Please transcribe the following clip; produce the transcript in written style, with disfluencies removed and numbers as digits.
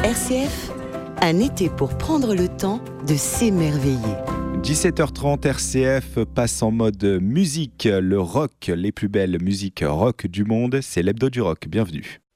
RCF, un été pour prendre le temps de s'émerveiller. 17h30, RCF passe en mode musique, le rock, les plus belles musiques rock du monde, c'est l'hebdo du rock, bienvenue.